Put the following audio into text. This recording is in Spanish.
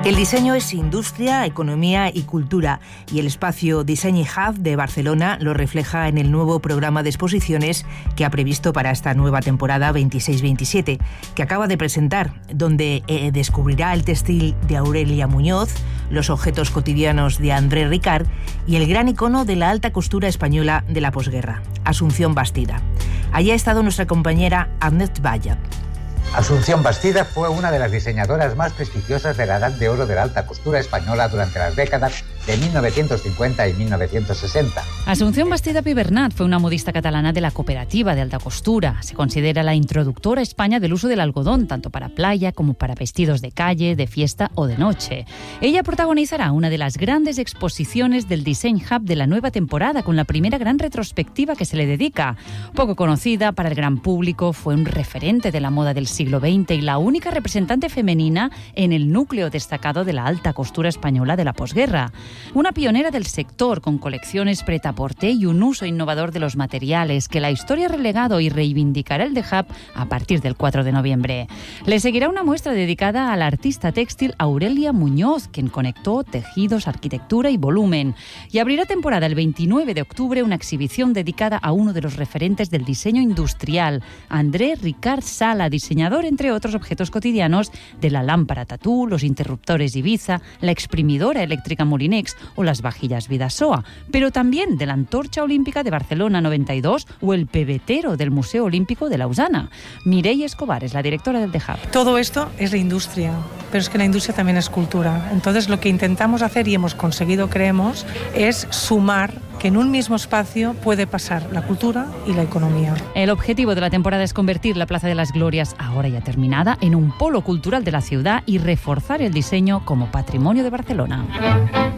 El diseño es industria, economía y cultura, y el espacio Design Hub de Barcelona lo refleja en el nuevo programa de exposiciones que ha previsto para esta nueva temporada 26-27, que acaba de presentar, donde descubrirá el textil de Aurelia Muñoz, los objetos cotidianos de André Ricard y el gran icono de la alta costura española de la posguerra, Asunción Bastida. Allí ha estado nuestra compañera Agnès Valla. Asunción Bastida fue una de las diseñadoras más prestigiosas de la Edad de Oro de la alta costura española durante las décadas de 1950 y 1960. Asunción Bastida Pibernat fue una modista catalana de la cooperativa de alta costura. Se considera la introductora a España del uso del algodón, tanto para playa como para vestidos de calle, de fiesta o de noche. Ella protagonizará una de las grandes exposiciones del Design Hub de la nueva temporada, con la primera gran retrospectiva que se le dedica. Poco conocida para el gran público, fue un referente de la moda del siglo XX y la única representante femenina en el núcleo destacado de la alta costura española de la posguerra. Una pionera del sector, con colecciones prêt-à-porter y un uso innovador de los materiales que la historia ha relegado y reivindicará el The Hub a partir del 4 de noviembre. Le seguirá una muestra dedicada a la artista textil Aurelia Muñoz, quien conectó tejidos, arquitectura y volumen. Y abrirá temporada el 29 de octubre una exhibición dedicada a uno de los referentes del diseño industrial, André Ricard Sala, diseñador, entre otros objetos cotidianos, de la lámpara Tatú, los interruptores Ibiza, la exprimidora eléctrica Molinex o las vajillas Vidasoa, pero también de la antorcha olímpica de Barcelona 92 o el pebetero del Museo Olímpico de Lausana. Mireia Escobar es la directora del The Hub. Todo esto es la industria, pero es que la industria también es cultura. Entonces lo que intentamos hacer y hemos conseguido, creemos, es sumar que en un mismo espacio puede pasar la cultura y la economía. El objetivo de la temporada es convertir la Plaza de las Glorias, ahora ya terminada, en un polo cultural de la ciudad y reforzar el diseño como patrimonio de Barcelona.